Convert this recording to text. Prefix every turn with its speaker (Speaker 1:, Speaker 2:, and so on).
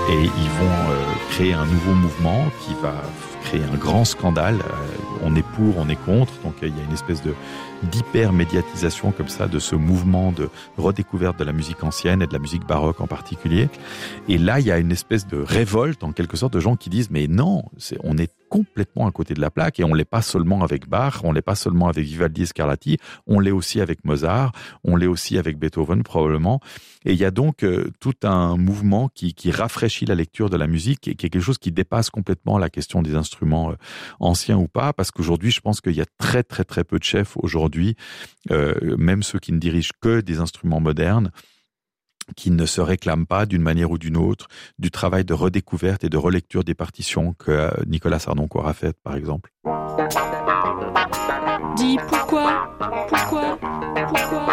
Speaker 1: et ils vont créer un nouveau mouvement qui va créer un grand scandale. On est pour, on est contre, donc il y a une espèce d'hyper-médiatisation comme ça de ce mouvement de redécouverte de la musique ancienne et de la musique baroque en particulier. Et là, il y a une espèce de révolte, en quelque sorte, de gens qui disent « Mais non, on est complètement à côté de la plaque et on l'est pas seulement avec Bach, on l'est pas seulement avec Vivaldi et Scarlatti, on l'est aussi avec Mozart, on l'est aussi avec Beethoven probablement. » Et il y a donc tout un mouvement qui rafraîchit la lecture de la musique et qui est quelque chose qui dépasse complètement la question des instruments anciens ou pas, parce qu'aujourd'hui, je pense qu'il y a très très très peu de chefs aujourd'hui, même ceux qui ne dirigent que des instruments modernes, qui ne se réclament pas d'une manière ou d'une autre du travail de redécouverte et de relecture des partitions que Nicolas Sardoncourt a fait, par exemple.
Speaker 2: Dis pourquoi